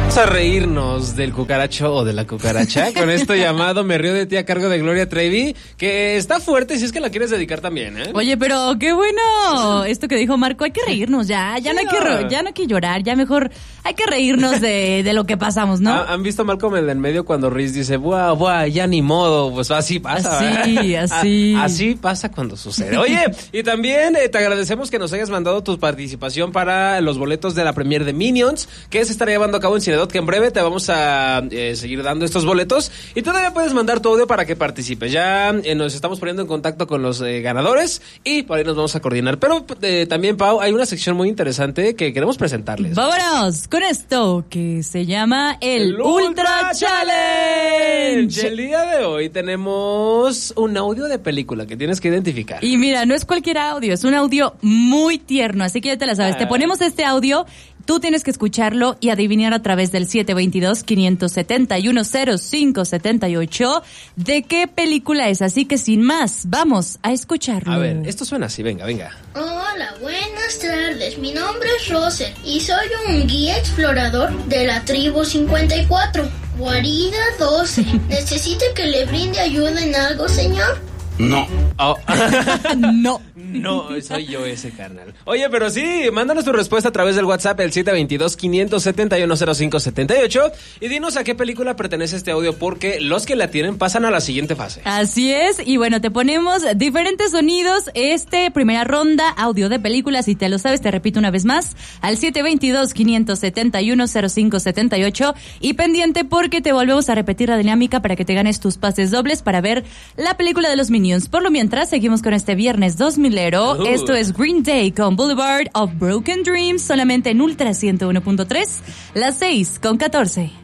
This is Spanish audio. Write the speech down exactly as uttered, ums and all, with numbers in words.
Vamos a reírnos del cucaracho o de la cucaracha con esto llamado Me río de ti a cargo de Gloria Trevi, que está fuerte si es que la quieres dedicar también, ¿eh? Oye, pero qué bueno esto que dijo Marco, hay que reírnos ya, ya, sí, no, hay que re- ya no hay que llorar, ya mejor hay que reírnos de, de lo que pasamos, ¿no? ¿Han visto Malcolm el de en medio cuando Reese dice, buah, buah, ya ni modo? Pues así pasa. Así, ¿verdad? así. A- así pasa cuando sucede. Oye, y también eh, te agradecemos que nos hayas mandado tu participación para los boletos de la premier de Minions, que se estará llevando a cabo en Cinedot, que en breve te vamos a eh, seguir dando estos boletos. Y todavía puedes mandar tu audio para que participes. Ya eh, nos estamos poniendo en contacto con los eh, ganadores y por ahí nos vamos a coordinar. Pero eh, también, Pau, hay una sección muy interesante que queremos presentarles. Vámonos con esto que se llama el, el Ultra, Ultra Challenge. Challenge. El día de hoy tenemos un audio de película que tienes que identificar. Y mira, no es cualquier audio, es un audio muy tierno, así que ya te la sabes. Ah. Te ponemos este audio, tú tienes que escucharlo y adivinar a través del siete dos dos, cinco siete uno, cero cinco siete ocho de qué película es. Así que sin más, vamos a escucharlo. A ver, esto suena así, venga, venga. Hola, buenas tardes. Mi nombre es Roser y soy un guía explorador de la tribu cincuenta y cuatro, guarida doce. ¿Necesita que le brinde ayuda en algo, señor? No. Oh. No. No, soy yo ese, carnal. Oye, pero sí, mándanos tu respuesta a través del WhatsApp, el siete dos dos, cinco siete uno, cero cinco siete ocho, y dinos a qué película pertenece este audio, porque los que la tienen pasan a la siguiente fase. Así es, y bueno, te ponemos diferentes sonidos, este primera ronda, audio de películas, si te lo sabes, te repito una vez más, al siete dos dos, cinco siete uno, cero cinco siete ocho, y pendiente porque te volvemos a repetir la dinámica para que te ganes tus pases dobles para ver la película de los Minions. Por lo mientras, seguimos con este viernes dos mil. Uh. Esto es Green Day con Boulevard of Broken Dreams, solamente en Ultra ciento uno punto tres, las seis con catorce.